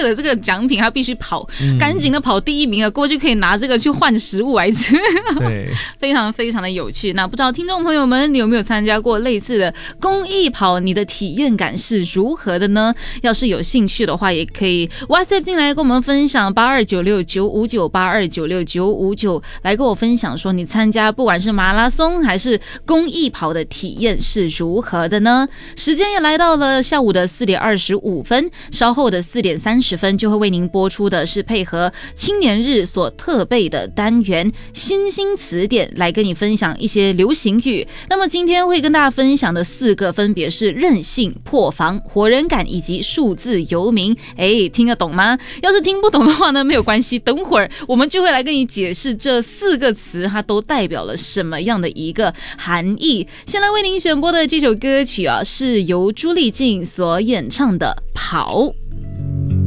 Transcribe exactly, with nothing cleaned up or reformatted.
个的这个奖品，他必须跑，嗯、赶紧的跑第一名啊，过去可以拿这个去换食物来吃。对，非常非常的有趣。那不知道听众朋友们，你有没有参加过类似的公益跑？你的体验感是如何的呢？要是有兴趣的话，也可以 WhatsApp 进来跟我们分享八二九六九五九八二九六九五九，来跟我分享说你参加不管是马拉松还是公益跑的体验是如何的呢？时间也来到了下午的四点二十五分，稍后的四点三十分就会为您播出的是配合青年日所特备的单元新兴词典，来跟你分享一些流行语。那么今天会跟大家分享的四个分别是韧性、破防、活人感以及数字游民。哎，听得懂吗？要是听不懂的话呢，没有关系，等会儿我们就会来跟你解释这四个词它都代表了什么样的一个含义。先来为您选播的这首歌曲啊，是由朱丽静所演唱的《跑》。